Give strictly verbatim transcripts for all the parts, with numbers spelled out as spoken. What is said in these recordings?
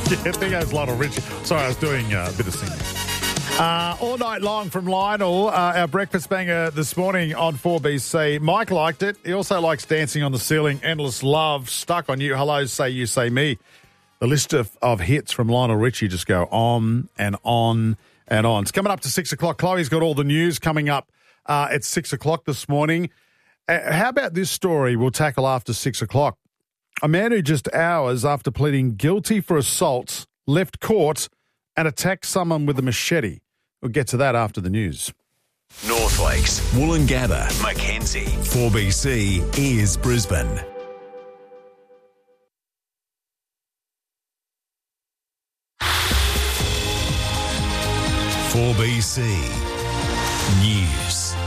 Yeah, there goes Lionel Richie. Sorry, I was doing uh, a bit of singing. Uh, all night long from Lionel, uh, our breakfast banger this morning on four B C. Mike liked it. He also likes Dancing on the Ceiling, Endless Love, Stuck on You, Hello, Say You, Say Me. The list of, of hits from Lionel Richie just go on and on and on. It's coming up to six o'clock. Chloe's got all the news coming up uh, at six o'clock this morning. Uh, how about this story we'll tackle after six o'clock? A man who just hours after pleading guilty for assault left court and attacked someone with a machete. We'll get to that after the news. North Lakes, Woolloongabba, Mackenzie. four B C is Brisbane. four B C News.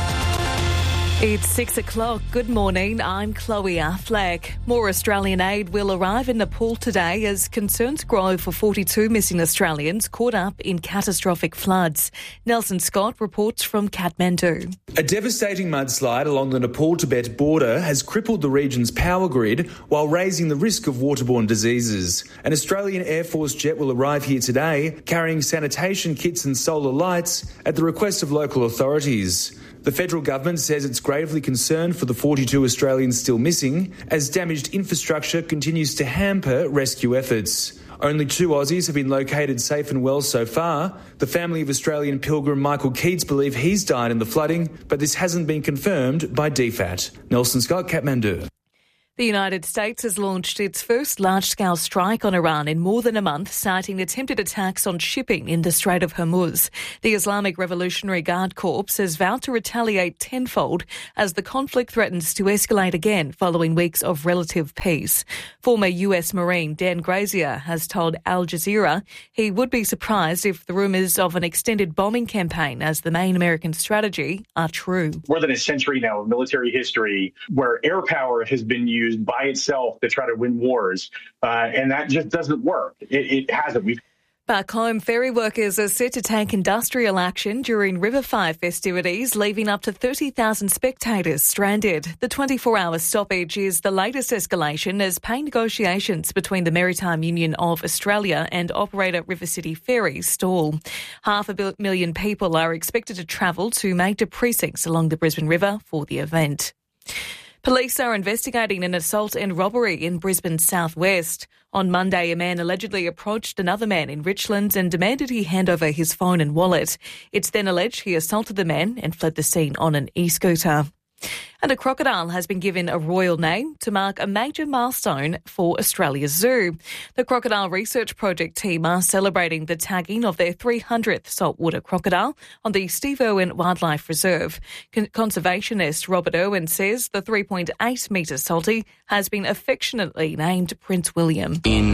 It's six o'clock. Good morning. I'm Chloe Affleck. More Australian aid will arrive in Nepal today as concerns grow for forty-two missing Australians caught up in catastrophic floods. Nelson Scott reports from Kathmandu. A devastating mudslide along the Nepal-Tibet border has crippled the region's power grid while raising the risk of waterborne diseases. An Australian Air Force jet will arrive here today carrying sanitation kits and solar lights at the request of local authorities. The federal government says it's gravely concerned for the forty-two Australians still missing as damaged infrastructure continues to hamper rescue efforts. Only two Aussies have been located safe and well so far. The family of Australian pilgrim Michael Keats believe he's died in the flooding, but this hasn't been confirmed by D FAT. Nelson Scott, Kathmandu. The United States has launched its first large-scale strike on Iran in more than a month, citing attempted attacks on shipping in the Strait of Hormuz. The Islamic Revolutionary Guard Corps has vowed to retaliate tenfold as the conflict threatens to escalate again following weeks of relative peace. Former U S Marine Dan Grazier has told Al Jazeera he would be surprised if the rumours of an extended bombing campaign as the main American strategy are true. More than a century now of military history where air power has been used by itself to try to win wars, uh, and that just doesn't work. It, it hasn't. We've Back home, ferry workers are set to take industrial action during River Fire festivities, leaving up to thirty thousand spectators stranded. The twenty-four hour stoppage is the latest escalation as pay negotiations between the Maritime Union of Australia and operator River City Ferries stall. Half a million people are expected to travel to major precincts along the Brisbane River for the event. Police are investigating an assault and robbery in Brisbane's southwest. On Monday, a man allegedly approached another man in Richlands and demanded he hand over his phone and wallet. It's then alleged he assaulted the man and fled the scene on an e-scooter. And a crocodile has been given a royal name to mark a major milestone for Australia's zoo. The Crocodile Research Project team are celebrating the tagging of their three hundredth saltwater crocodile on the Steve Irwin Wildlife Reserve. Con- conservationist Robert Irwin says the three point eight metre salty has been affectionately named Prince William. In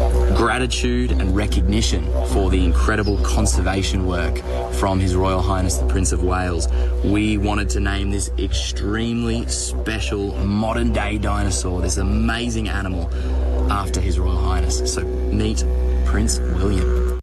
gratitude and recognition for the incredible conservation work from His Royal Highness the Prince of Wales, we wanted to name this extremely special modern-day dinosaur, this amazing animal, after His Royal Highness. So meet Prince William.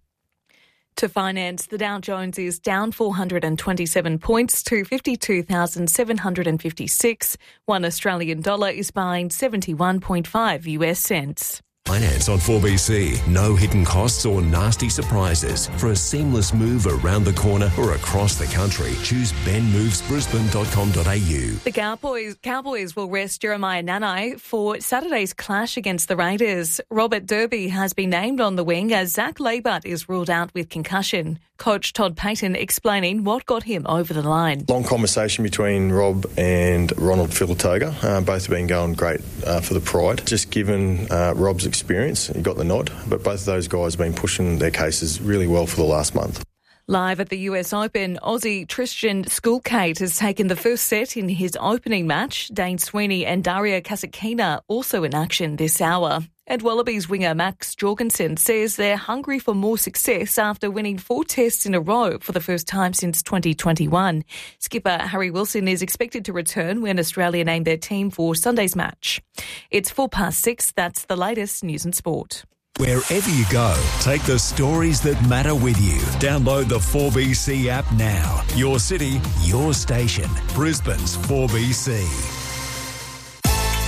To finance, the Dow Jones is down four hundred twenty-seven points to fifty-two thousand seven hundred fifty-six. One Australian dollar is buying seventy-one point five U S cents. Finance on four B C. No hidden costs or nasty surprises. For a seamless move around the corner or across the country, choose ben moves brisbane dot com dot a u. The Cowboys, Cowboys will rest Jeremiah Nanai for Saturday's clash against the Raiders. Robert Derby has been named on the wing as Zach Labert is ruled out with concussion. Coach Todd Payton explaining what got him over the line. Long conversation between Rob and Ronald Filatoga. Uh, both have been going great uh, for the Pride. Just given uh, Rob's experience, he got the nod, but both of those guys have been pushing their cases really well for the last month. Live at the U S Open, Aussie Tristan Skulkate has taken the first set in his opening match. Dane Sweeney and Daria Kasatkina also in action this hour. And Wallabies winger Max Jorgensen says they're hungry for more success after winning four tests in a row for the first time since twenty twenty-one. Skipper Harry Wilson is expected to return when Australia name their team for Sunday's match. It's four past six. That's the latest news and sport. Wherever you go, take the stories that matter with you. Download the four B C app now. Your city, your station. Brisbane's four B C.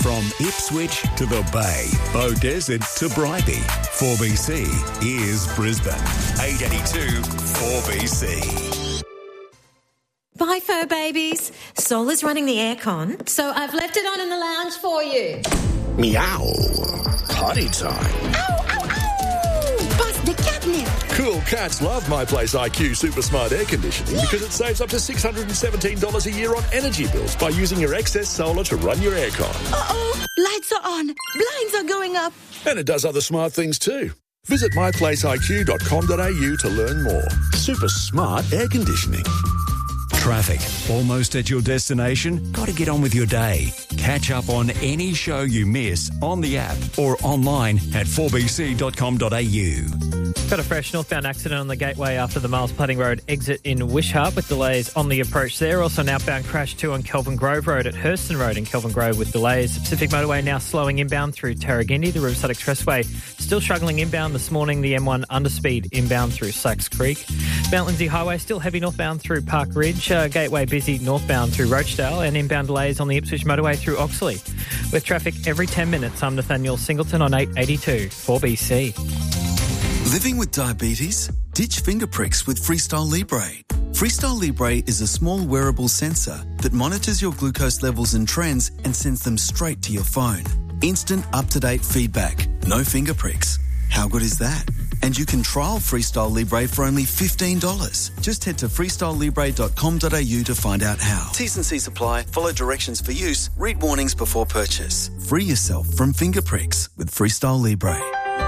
From Ipswich to the Bay, Bow Desert to Bribie, four B C is Brisbane. eight eighty-two four B C. Bye, fur babies. Sol is running the aircon, so I've left it on in the lounge for you. Meow. Potty time. Ow, ow, ow! Bust the catnip. Cool cats love My Place I Q Super Smart Air Conditioning because it saves up to six hundred seventeen dollars a year on energy bills by using your excess solar to run your aircon. Uh-oh, lights are on, blinds are going up. And it does other smart things too. Visit my place I Q dot com dot a u to learn more. Super smart air conditioning. Traffic. Almost at your destination? Got to get on with your day. Catch up on any show you miss on the app or online at four b c dot com dot a u. Got a fresh northbound accident on the gateway after the Miles Plating Road exit in Wishart with delays on the approach there. Also an outbound crash too on Kelvin Grove Road at Hurston Road in Kelvin Grove with delays. Pacific Motorway now slowing inbound through Tarragindi. The Riverside Expressway still struggling inbound this morning. The M one underspeed inbound through Sykes Creek. Mount Lindsay Highway still heavy northbound through Park Ridge. Uh, gateway busy northbound through Rochdale and inbound delays on the Ipswich Motorway through Oxley. With traffic every ten minutes, I'm Nathaniel Singleton on eight eighty-two four B C. Living with diabetes? Ditch finger pricks with Freestyle Libre. Freestyle Libre is a small wearable sensor that monitors your glucose levels and trends and sends them straight to your phone. Instant up-to-date feedback. No finger pricks. How good is that? And you can trial Freestyle Libre for only fifteen dollars. Just head to freestyle libre dot com dot a u to find out how. T's and C's apply. Follow directions for use. Read warnings before purchase. Free yourself from finger pricks with Freestyle Libre.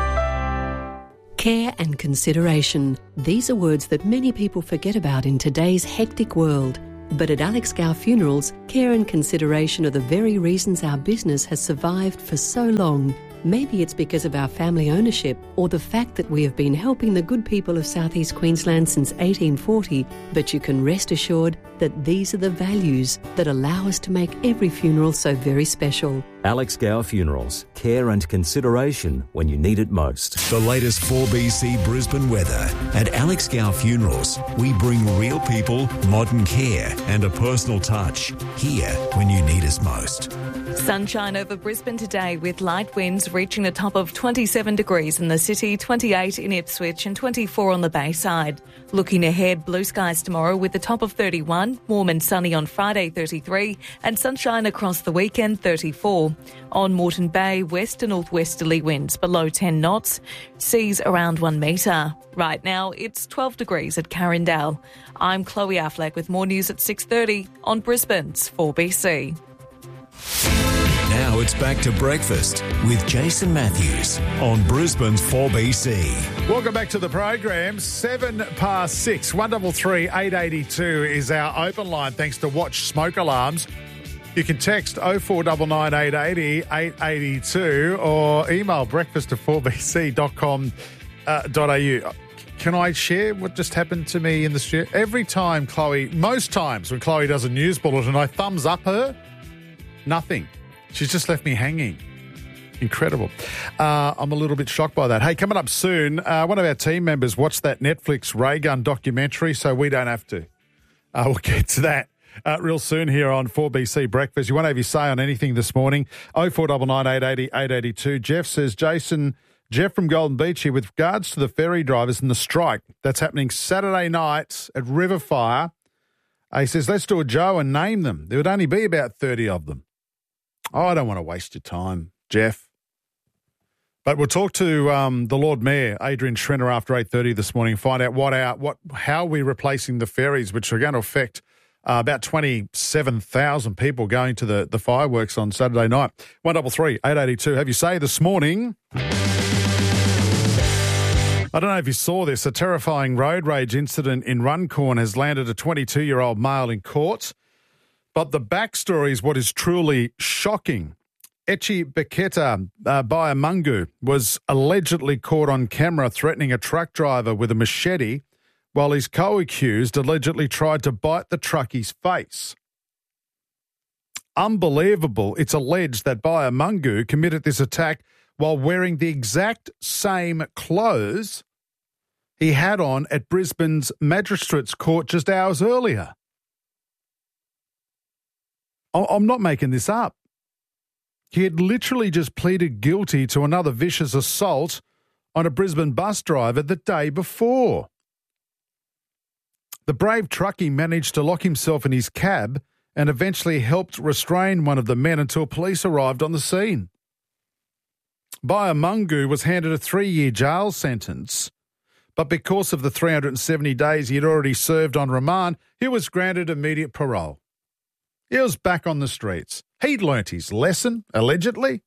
Care and consideration. These are words that many people forget about in today's hectic world. But at Alex Gow Funerals, care and consideration are the very reasons our business has survived for so long. Maybe it's because of our family ownership or the fact that we have been helping the good people of Southeast Queensland since eighteen forty, but you can rest assured that these are the values that allow us to make every funeral so very special. Alex Gow Funerals. Care and consideration when you need it most. The latest four B C Brisbane weather. At Alex Gow Funerals, we bring real people, modern care and a personal touch. Here when you need us most. Sunshine over Brisbane today with light winds reaching a top of twenty-seven degrees in the city, twenty-eight in Ipswich and twenty-four on the Bayside. Looking ahead, blue skies tomorrow with a top of thirty-one, warm and sunny on Friday thirty-three and sunshine across the weekend thirty-four. On Moreton Bay, west to northwesterly winds below ten knots, seas around one metre. Right now it's twelve degrees at Carindale. I'm Chloe Affleck with more news at six thirty on Brisbane's four B C. Now it's back to breakfast with Jason Matthews on Brisbane's four B C. Welcome back to the program. Seven past six. One double three eight eighty two is our open line. Thanks to Watch Smoke Alarms. You can text oh four nine nine eight eight oh eight eight two or email breakfast at four b c dot com dot a u. Can I share what just happened to me in the studio? Every time Chloe, most times when Chloe does a news bulletin, I thumbs up her. Nothing. She's just left me hanging. Incredible. Uh, I'm a little bit shocked by that. Hey, coming up soon, uh, one of our team members watched that Netflix Ray Gun documentary, so we don't have to. Uh, we'll get to that uh, real soon here on four B C Breakfast. You want to have your say on anything this morning? oh four nine nine eight eight oh eight eight two. Jeff says, Jason, Jeff from Golden Beach here, with regards to the ferry drivers and the strike that's happening Saturday night at Riverfire. Uh, he says, let's do a Joe and name them. There would only be about thirty of them. Oh, I don't want to waste your time, Jeff. But we'll talk to um, the Lord Mayor, Adrian Schrenner, after eight thirty this morning, find out what our, what how we're replacing the ferries, which are going to affect uh, about twenty-seven thousand people going to the, the fireworks on Saturday night. one double three eight eight two. Have you say this morning? I don't know if you saw this. A terrifying road rage incident in Runcorn has landed a twenty-two-year-old male in court. But the backstory is what is truly shocking. Echi Beketa uh, Bayamungu was allegedly caught on camera threatening a truck driver with a machete while his co-accused allegedly tried to bite the truckie's face. Unbelievable. It's alleged that Bayamungu committed this attack while wearing the exact same clothes he had on at Brisbane's Magistrates Court just hours earlier. I'm not making this up. He had literally just pleaded guilty to another vicious assault on a Brisbane bus driver the day before. The brave truckie managed to lock himself in his cab and eventually helped restrain one of the men until police arrived on the scene. Biamungu was handed a three-year jail sentence, but because of the three hundred seventy days he had already served on remand, he was granted immediate parole. He was back on the streets. He'd learnt his lesson, allegedly.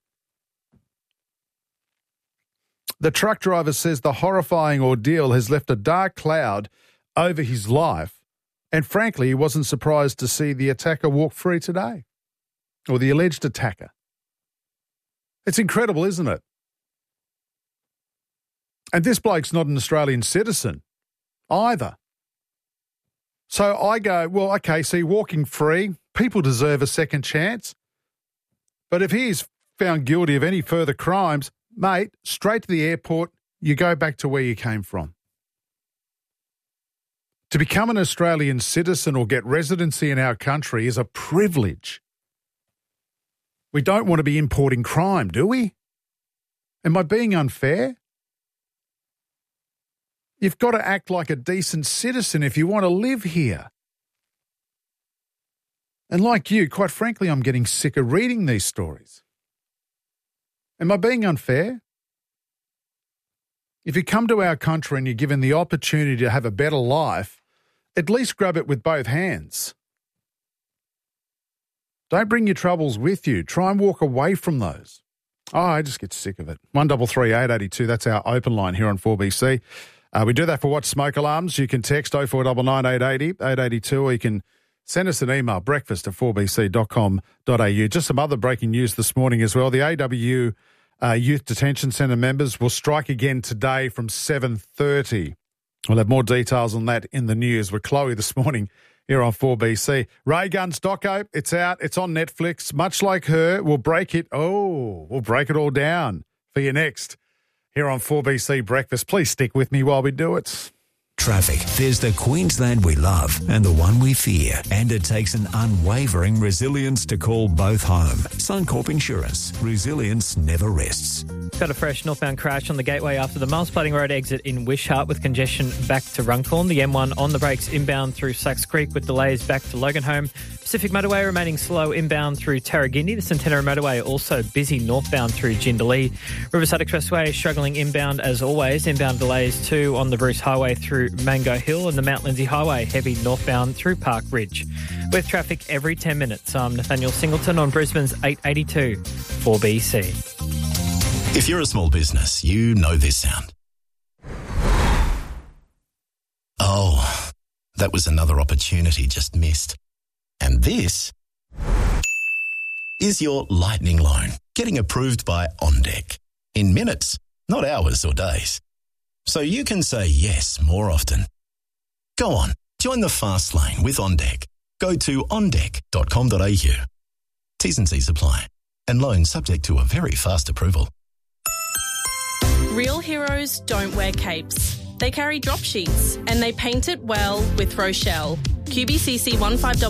The truck driver says the horrifying ordeal has left a dark cloud over his life, and frankly, he wasn't surprised to see the attacker walk free today, or the alleged attacker. It's incredible, isn't it? And this bloke's not an Australian citizen either. So I go, well, okay, see, walking free, people deserve a second chance. But if he is found guilty of any further crimes, mate, straight to the airport, you go back to where you came from. To become an Australian citizen or get residency in our country is a privilege. We don't want to be importing crime, do we? Am I being unfair? You've got to act like a decent citizen if you want to live here. And like you, quite frankly, I'm getting sick of reading these stories. Am I being unfair? If you come to our country and you're given the opportunity to have a better life, at least grab it with both hands. Don't bring your troubles with you. Try and walk away from those. Oh, I just get sick of it. one three three eight eight two, that's our open line here on four B C. Uh, we do that for Watch Smoke Alarms. You can text oh four nine nine eight eight oh eight eight two, or you can send us an email, breakfast at four b c dot com dot a u. Just some other breaking news this morning as well. The A W uh, Youth Detention Centre members will strike again today from seven thirty. We'll have more details on that in the news with Chloe this morning here on four B C. Ray Gunn's doco, it's out. It's on Netflix. Much like her, we'll break it. Oh, we'll break it all down for you next here on four B C Breakfast. Please stick with me while we do it. Traffic. There's the Queensland we love and the one we fear. And it takes an unwavering resilience to call both home. Suncorp Insurance. Resilience never rests. Got a fresh northbound crash on the Gateway after the Miles Plating Road exit in Wishart with congestion back to Runcorn. The M one on the brakes inbound through Sacks Creek with delays back to Loganholme. Pacific Motorway remaining slow inbound through Tarragindi. The Centenary Motorway also busy northbound through Jindalee. Riverside Expressway struggling inbound as always. Inbound delays too on the Bruce Highway through Mango Hill, and the Mount Lindsay Highway heavy northbound through Park Ridge. With traffic every ten minutes, I'm Nathaniel Singleton on Brisbane's eight eighty-two four B C. If you're a small business, you know this sound. Oh, that was another opportunity just missed. And this is your lightning loan, getting approved by OnDeck. In minutes, not hours or days. So you can say yes more often. Go on, join the fast lane with OnDeck. Go to on deck dot com dot a u. T's and C's apply. And loan subject to a very fast approval. Real heroes don't wear capes. They carry drop sheets and they paint it well with Rochelle. Q B C C one five